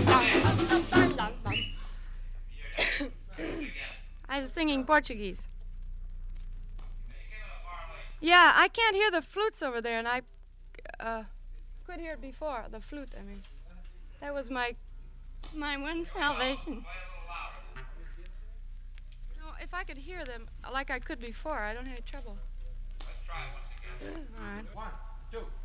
I was singing Portuguese. Yeah, I can't hear the flutes over there, and I could hear it before. The flute, I mean. That was my one salvation. No, if I could hear them like I could before, I don't have any trouble. Let's try once again. All right. 1, 2.